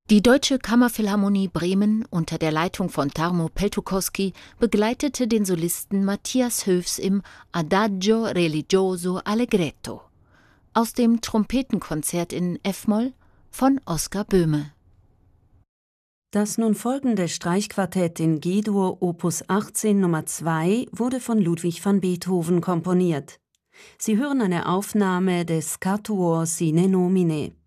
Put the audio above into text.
Die Deutsche Kammerphilharmonie Bremen unter der Leitung von Tarmo Peltokoski begleitete den Solisten Matthias Höfs im Adagio religioso allegretto aus dem Trompetenkonzert in f-Moll von Oskar Böhme. Das nun folgende Streichquartett in G-Dur Opus 18 Nummer 2 wurde von Ludwig van Beethoven komponiert. Sie hören eine Aufnahme des Quatuor Sine Nomine.